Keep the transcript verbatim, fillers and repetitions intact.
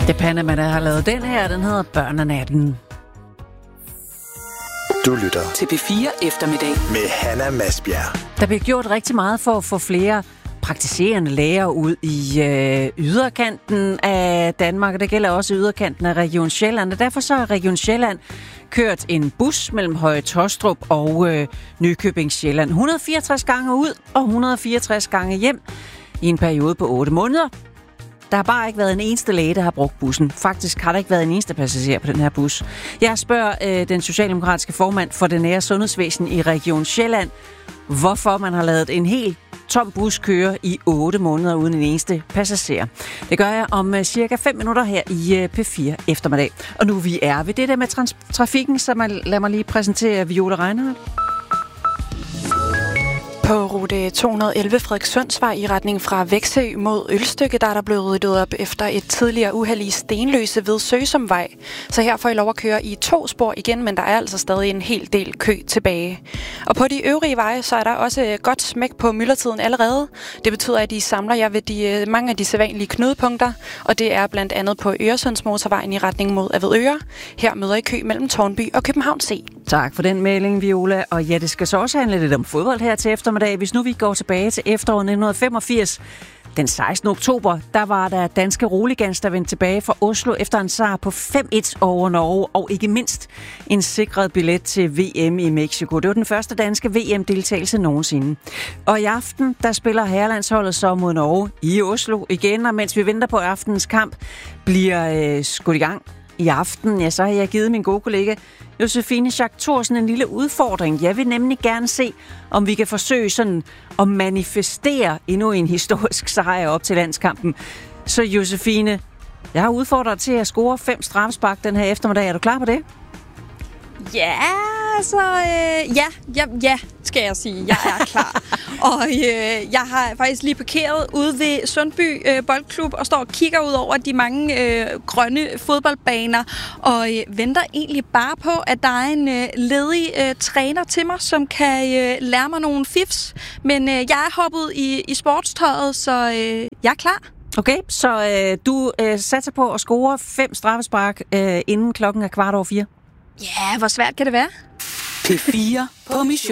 Det Panama, der har lavet den her, den hedder Børnenatten. Du lytter til P fire Eftermiddag med Hanna Masbjerg. Der bliver gjort rigtig meget for at få flere praktiserende læger ud i øh, yderkanten af Danmark, og det gælder også yderkanten af Region Sjælland. Og derfor så har Region Sjælland kørt en bus mellem Høje Taastrup og øh, Nykøbing Sjælland. et hundrede og fireogtres gange ud og et hundrede og fireogtres gange hjem i en periode på otte måneder. Der har bare ikke været en eneste læge, der har brugt bussen. Faktisk har der ikke været en eneste passager på den her bus. Jeg spørger øh, den socialdemokratiske formand for det nære sundhedsvæsen i Region Sjælland, hvorfor man har ladet en helt tom bus køre i otte måneder uden en eneste passager. Det gør jeg om uh, cirka fem minutter her i uh, P fire Eftermiddag. Og nu vi er ved det der med trans- trafikken, så man, lad mig lige præsentere Viola Reinhardt. På rute to hundrede og elleve Frederikssundsvej i retning fra Veksø mod Ølstykke, der er der blevet ryddet op efter et tidligere uheld i Stenløse ved Søsumvej. Så her får I lov at køre i to spor igen, men der er altså stadig en hel del kø tilbage. Og på de øvrige veje, så er der også godt smæk på myldretiden allerede. Det betyder, at I samler jer ved de, mange af de sædvanlige knudepunkter, og det er blandt andet på Øresundsmotorvejen i retning mod Avedøre. Her møder I kø mellem Tårnby og København C. Tak for den melding, Viola. Og ja, det skal så også handle lidt om fodbold her til eftermiddag. Hvis nu vi går tilbage til efteråret nitten femogfirs, den sekstende oktober, der var der danske roligans, der vendte tilbage fra Oslo efter en sejr på fem et over Norge, og ikke mindst en sikret billet til V M i Mexico. Det var den første danske V M-deltagelse nogensinde. Og i aften, der spiller herrelandsholdet så mod Norge i Oslo igen, og mens vi venter på aftenens kamp, bliver øh, skudt i gang i aften, ja, så har jeg givet min gode kollega Josefine Schack Thorsen en lille udfordring. Jeg vil nemlig gerne se, om vi kan forsøge sådan at manifestere endnu en historisk sejr op til landskampen. Så Josefine, jeg har udfordret dig til at score fem straffespark den her eftermiddag. Er du klar på det? Ja, altså, øh, ja, ja, ja, skal jeg sige. Jeg er klar. og øh, jeg har faktisk lige parkeret ude ved Sundby øh, Boldklub og står og kigger ud over de mange øh, grønne fodboldbaner og øh, venter egentlig bare på, at der er en øh, ledig øh, træner til mig, som kan øh, lære mig nogle fifs. Men øh, jeg er hoppet i, i sportstøjet, så øh, jeg er klar. Okay, så øh, du øh, satser på at score fem straffespark øh, inden klokken er kvart over fire? Ja, hvor svært kan det være? P fire på mission.